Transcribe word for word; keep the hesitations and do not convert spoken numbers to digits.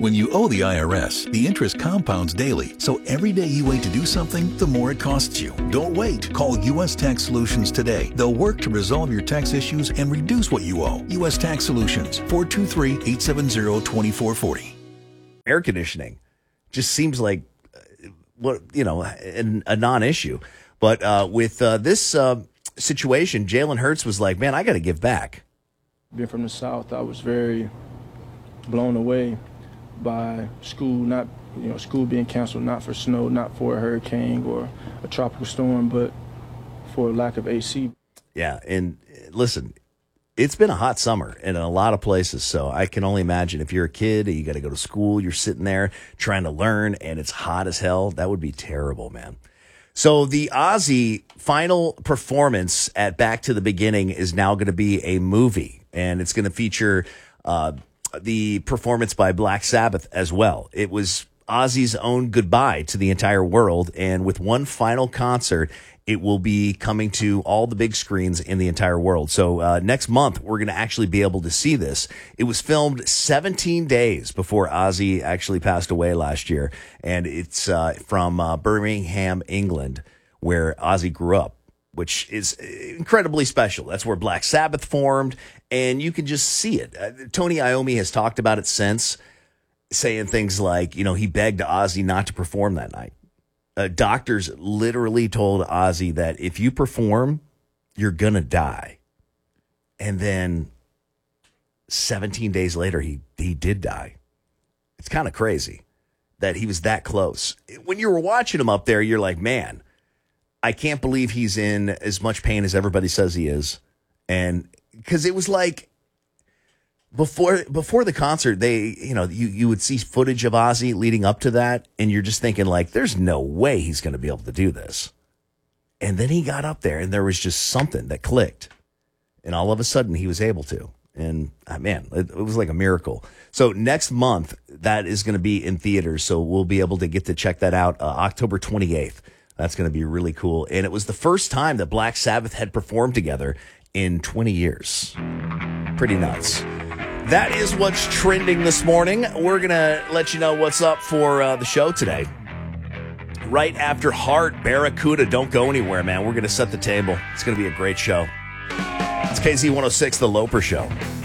When you owe the I R S, the interest compounds daily, so every day you wait to do something, the more it costs you. Don't wait. Call U S Tax Solutions today. They'll work to resolve your tax issues and reduce what you owe. U S Tax Solutions, four two three, eight seven zero, two four four zero. Air conditioning just seems like, uh, what you know, a, a non-issue. But uh, with uh, this uh, situation, Jalen Hurts was like, man, I got to give back. Being from the South, I was very blown away by school, not, you know, school being canceled, not for snow, not for a hurricane or a tropical storm, but for lack of A C. Yeah, and listen, it's been a hot summer in a lot of places, so I can only imagine if you're a kid and you got to go to school, you're sitting there trying to learn, and it's hot as hell. That would be terrible, man. So the Ozzy final performance at Back to the Beginning is now going to be a movie, and it's going to feature uh, the performance by Black Sabbath as well. It was Ozzy's own goodbye to the entire world, and with one final concert, it will be coming to all the big screens in the entire world. So uh, next month, we're going to actually be able to see this. It was filmed seventeen days before Ozzy actually passed away last year, and it's uh, from uh, Birmingham, England, where Ozzy grew up, which is incredibly special. That's where Black Sabbath formed, and you can just see it. Uh, Tony Iommi has talked about it since, saying things like, you know, he begged Ozzy not to perform that night. Uh, doctors literally told Ozzy that if you perform, you're going to die. And then seventeen days later, he, he did die. It's kind of crazy that he was that close. When you were watching him up there, you're like, man, I can't believe he's in as much pain as everybody says he is. And because it was like, Before before the concert, they you know you, you would see footage of Ozzy leading up to that, and you're just thinking like, there's no way he's going to be able to do this. And then he got up there, and there was just something that clicked, and all of a sudden he was able to. And ah, man, it, it was like a miracle. So next month that is going to be in theaters, so we'll be able to get to check that out uh, October twenty-eighth. That's going to be really cool, and it was the first time that Black Sabbath had performed together in twenty years. Pretty nuts. That is what's trending this morning. We're going to let you know what's up for uh, the show today. Right after Heart, Barracuda, don't go anywhere, man. We're going to set the table. It's going to be a great show. It's K Z one oh six, The Loper Show.